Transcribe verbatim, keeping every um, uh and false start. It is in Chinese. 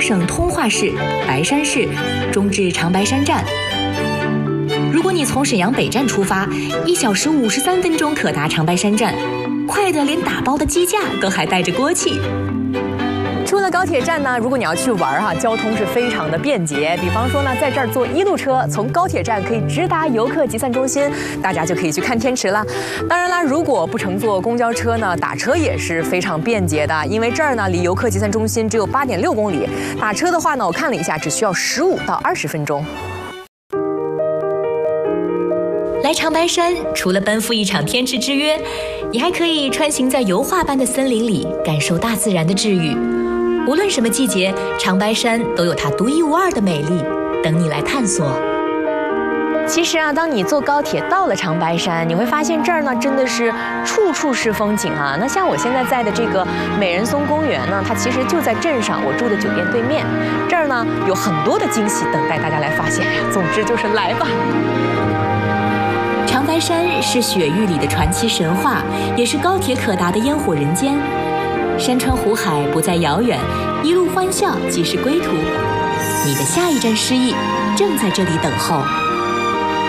省通化市、白山市，中至长白山站。如果你从沈阳北站出发，一小时五十三分钟可达长白山站，快的连打包的鸡架都还带着锅气。 出了高铁站呢，如果你要去玩哈，交通是非常的便捷。比方说呢，在这儿坐一路车，从高铁站可以直达游客集散中心，大家就可以去看天池了。当然啦，如果不乘坐公交车呢，打车也是非常便捷的，因为这儿呢离游客集散中心只有八点六公里，打车的话呢，我看了一下，只需要十五到二十分钟。 来长白山，除了奔赴一场天池之约，你还可以穿行在油画般的森林里，感受大自然的治愈。无论什么季节，长白山都有它独一无二的美丽，等你来探索。 其实啊，当你坐高铁到了长白山，你会发现这儿呢真的是处处是风景啊。那像我现在在的这个美人松公园呢，它其实就在镇上我住的酒店对面。这儿呢有很多的惊喜等待大家来发现呀。总之就是来吧。 长白山是雪域里的传奇神话，也是高铁可达的烟火人间。山川湖海不再遥远，一路欢笑即是归途。你的下一站诗意正在这里等候。